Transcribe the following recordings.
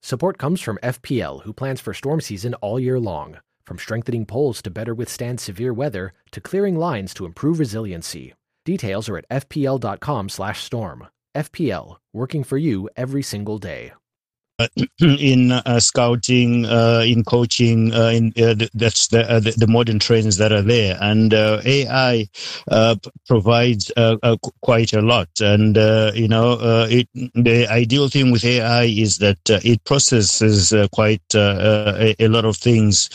Support comes from FPL, who plans for storm season all year long. From strengthening poles to better withstand severe weather, to clearing lines to improve resiliency. Details are at fpl.com/storm. FPL, working for you every single day. In scouting, in coaching, that's the modern trends that are there, and AI provides quite a lot. And the ideal thing with AI is that it processes quite a lot of things.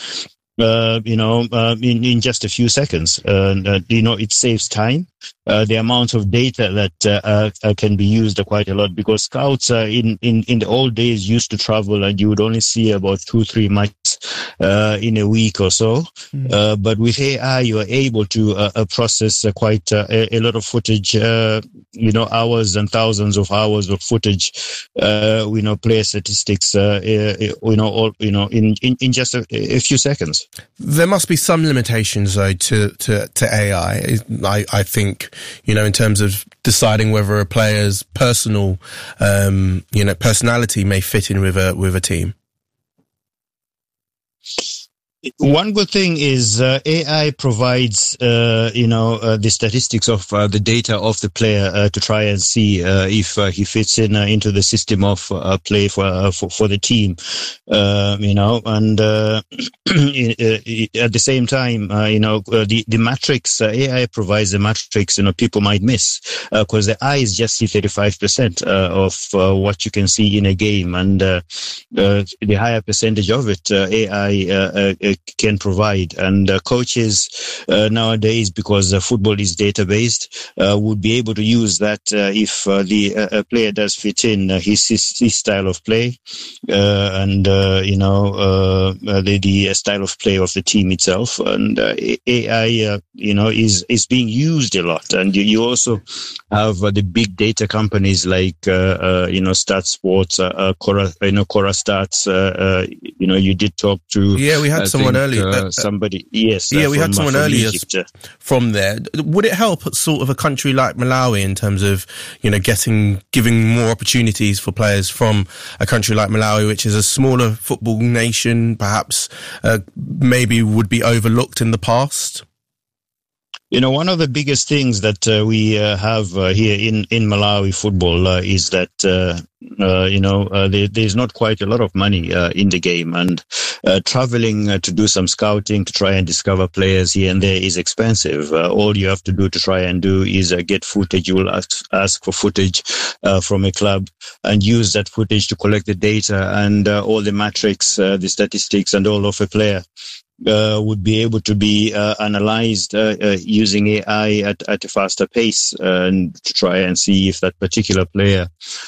In just a few seconds. It saves time. The amount of data that can be used quite a lot, because scouts in the old days used to travel and you would only see about 2-3 matches in a week or so. But with AI, you are able to process quite a lot of footage, hours and thousands of hours of footage, player statistics, in just a few seconds. There must be some limitations, though, to AI. I think, in terms of deciding whether a player's personal, personality may fit in with a team. One good thing is AI provides, the statistics of the data of the player to try and see if he fits into the system of play for the team, and at the same time, the matrix, AI provides a matrix, people might miss because the eyes just see 35% of what you can see in a game, and the higher percentage of it, AI can provide. And coaches nowadays, because football is data-based, would be able to use that if the player does fit in his style of play, and the style of play of the team itself. And AI, is being used a lot. And you also have the big data companies like, StatSports, Cora Stats. You did talk to. Yeah, we had someone earlier. Somebody, yes. Yeah, we had someone earlier from there. Would it help sort of a country like Malawi in terms of, giving more opportunities for players from a country like Malawi, which is a smaller football nation, perhaps maybe would be overlooked in the past? One of the biggest things that we have here in Malawi football is that, there's not quite a lot of money in the game, and traveling to do some scouting to try and discover players here and there is expensive. All you have to do to try and do is get footage. You will ask for footage from a club and use that footage to collect the data and all the metrics, the statistics and all of a player. Would be able to be analyzed using AI at a faster pace, and to try and see if that particular player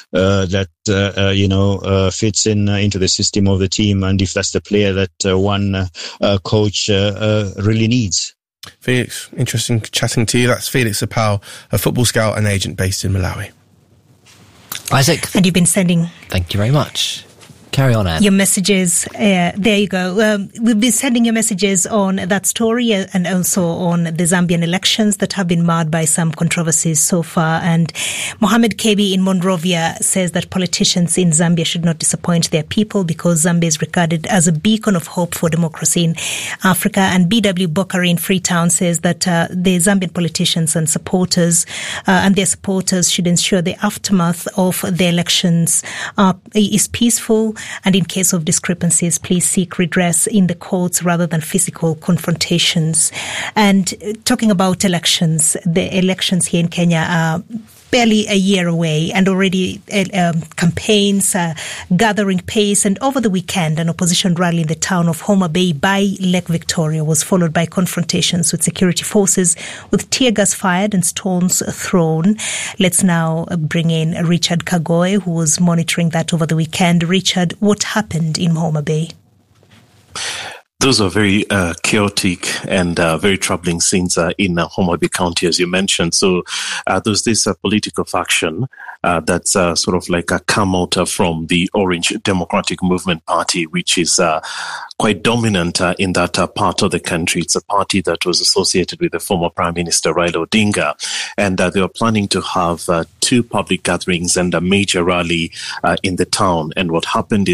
fits into the system of the team, and if that's the player that one coach really needs. Felix, interesting chatting to you. That's Felix Apau, a football scout and agent based in Malawi. Isaac. And you've been sending... Thank you very much. Carry on, Anne. Your messages, there you go. We've been sending your messages on that story and also on the Zambian elections that have been marred by some controversies so far. And Mohammed Kebi in Monrovia says that politicians in Zambia should not disappoint their people because Zambia is regarded as a beacon of hope for democracy in Africa. And BW Bokari in Freetown says that the Zambian politicians and supporters and their supporters should ensure the aftermath of the elections is peaceful. And in case of discrepancies, please seek redress in the courts rather than physical confrontations. And talking about elections, the elections here in Kenya are barely a year away, and already campaigns are gathering pace. And over the weekend, an opposition rally in the town of Homa Bay by Lake Victoria was followed by confrontations with security forces, with tear gas fired and stones thrown. Let's now bring in Richard Kagoe, who was monitoring that over the weekend. Richard, what happened in Homa Bay? Those are very chaotic and very troubling scenes in Homa Bay County, as you mentioned. So there's this political faction that's sort of like come out from the Orange Democratic Movement Party, which is quite dominant in that part of the country. It's a party that was associated with the former Prime Minister Raila Odinga. And they were planning to have two public gatherings and a major rally in the town. And what happened is